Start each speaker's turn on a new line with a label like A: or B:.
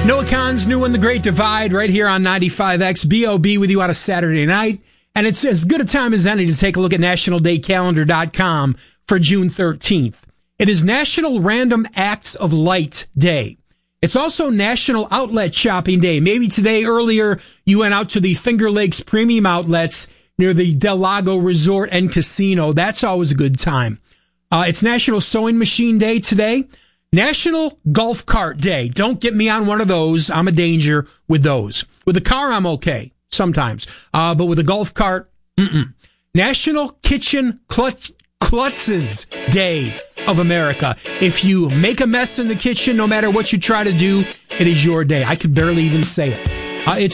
A: Noah Khan's new one, The Great Divide, right here on 95X. B.O.B. with you on a Saturday night. And it's as good a time as any to take a look at nationaldaycalendar.com for June 13th. It is National Random Acts of Light Day. It's also National Outlet Shopping Day. Maybe today, earlier, you went out to the Finger Lakes Premium Outlets near the Del Lago Resort and Casino. That's always a good time. It's National Sewing Machine Day today. National Golf Cart Day. Don't get me on one of those. I'm a danger with those. With a car, I'm okay sometimes. But with a golf cart, National Kitchen Klutzes Day of America. If you make a mess in the kitchen, no matter what you try to do, it is your day. I could barely even say it. It's